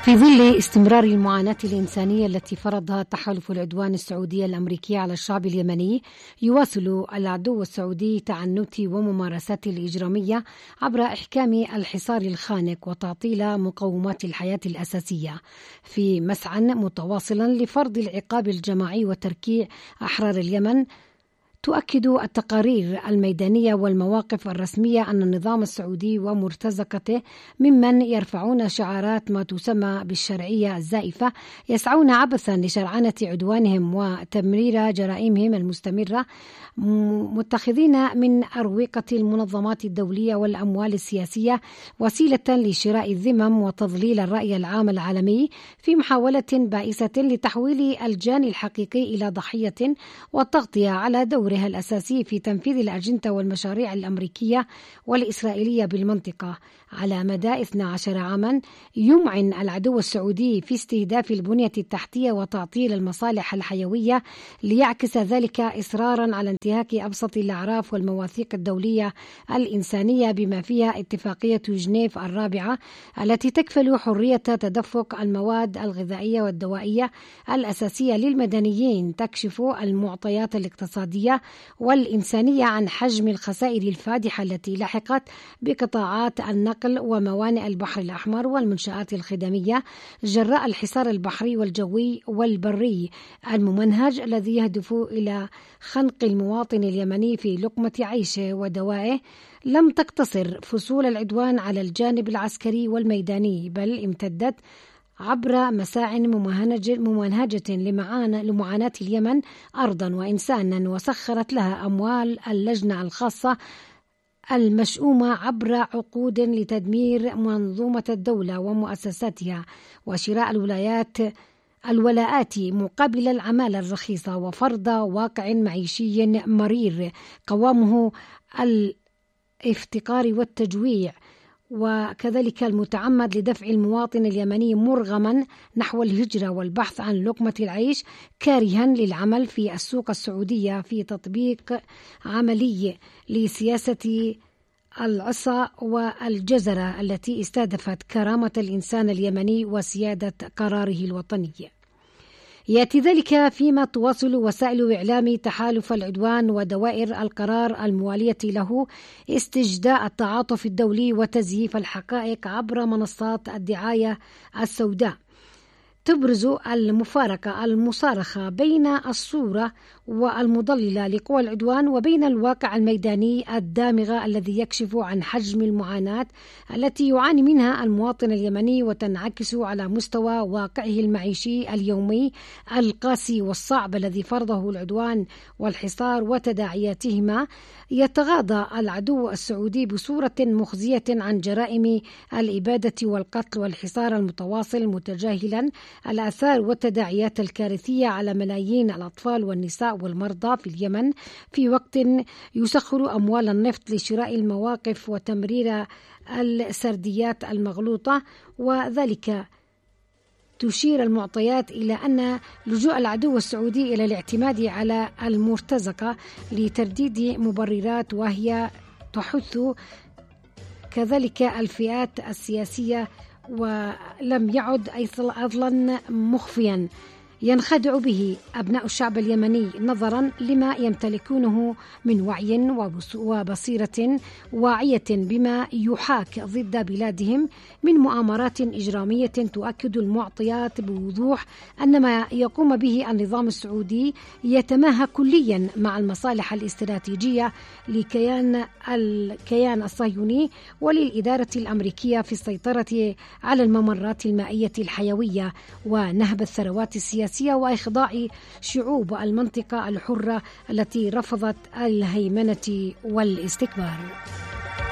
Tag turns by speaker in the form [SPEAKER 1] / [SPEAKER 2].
[SPEAKER 1] في ظل استمرار المعاناة الإنسانية التي فرضها تحالف العدوان السعودي الأمريكي على الشعب اليمني، يواصل العدو السعودي تعنت وممارساته الإجرامية عبر إحكام الحصار الخانق وتعطيل مقومات الحياة الأساسية في مسعى متواصلا لفرض العقاب الجماعي وتركيع أحرار اليمن. تؤكد التقارير الميدانية والمواقف الرسمية أن النظام السعودي ومرتزقته ممن يرفعون شعارات ما تسمى بالشرعية الزائفة يسعون عبثا لشرعنة عدوانهم وتمرير جرائمهم المستمرة، متخذين من أروقة المنظمات الدولية والأموال السياسية وسيلة لشراء الذمم وتضليل الرأي العام العالمي في محاولة بائسة لتحويل الجاني الحقيقي إلى ضحية والتغطية على دورها الأساسي في تنفيذ الأجندة والمشاريع الأمريكية والإسرائيلية بالمنطقة. على مدى 12 عاما يمعن العدو السعودي في استهداف البنية التحتية وتعطيل المصالح الحيوية ليعكس ذلك إصرارا على انتهاك أبسط الأعراف والمواثيق الدولية الإنسانية بما فيها اتفاقية جنيف الرابعة التي تكفل حرية تدفق المواد الغذائية والدوائية الأساسية للمدنيين، تكشف المعطيات الاقتصادية والإنسانية عن حجم الخسائر الفادحة التي لحقت بقطاعات النقل وموانئ البحر الأحمر والمنشآت الخدمية جراء الحصار البحري والجوي والبري الممنهج الذي يهدف إلى خنق المواطن اليمني في لقمة عيشه ودوائه. لم تقتصر فصول العدوان على الجانب العسكري والميداني، بل امتدت عبر مساع ممنهجة لمعاناة اليمن أرضا وإنسانا، وسخرت لها أموال اللجنة الخاصة المشؤومة عبر عقود لتدمير منظومة الدولة ومؤسساتها وشراء الولاءات مقابل العمالة الرخيصة وفرض واقع معيشي مرير قوامه الافتقار والتجويع، وكذلك المتعمد لدفع المواطن اليمني مرغما نحو الهجرة والبحث عن لقمة العيش، كارها للعمل في السوق السعودية في تطبيق عملي لسياسة العصا والجزرة التي استهدفت كرامة الإنسان اليمني وسيادة قراره الوطني. يأتي ذلك فيما تواصل وسائل إعلام تحالف العدوان ودوائر القرار الموالية له استجداء التعاطف الدولي وتزييف الحقائق عبر منصات الدعاية السوداء، تبرز المفارقة المصارخة بين الصورة والمضللة لقوى العدوان وبين الواقع الميداني الدامغ الذي يكشف عن حجم المعاناة التي يعاني منها المواطن اليمني، وتنعكس على مستوى واقعه المعيشي اليومي القاسي والصعب الذي فرضه العدوان والحصار وتداعياتهما. يتغاضى العدو السعودي بصورة مخزية عن جرائم الإبادة والقتل والحصار المتواصل، متجاهلا الآثار والتداعيات الكارثية على ملايين الأطفال والنساء والمرضى في اليمن، في وقت يسخر أموال النفط لشراء المواقف وتمرير السرديات المغلوطة. وذلك تشير المعطيات إلى أن لجوء العدو السعودي إلى الاعتماد على المرتزقة لترديد مبررات وهي تحث كذلك الفئات السياسية، ولم يعد أصلا مخفيا ينخدع به أبناء الشعب اليمني نظرا لما يمتلكونه من وعي وبصيرة واعية بما يحاك ضد بلادهم من مؤامرات إجرامية. تؤكد المعطيات بوضوح أن ما يقوم به النظام السعودي يتماهى كليا مع المصالح الاستراتيجية الكيان الصهيوني وللإدارة الأمريكية في السيطرة على الممرات المائية الحيوية ونهب الثروات السياسية وإخضاع شعوب المنطقة الحرة التي رفضت الهيمنة والاستكبار.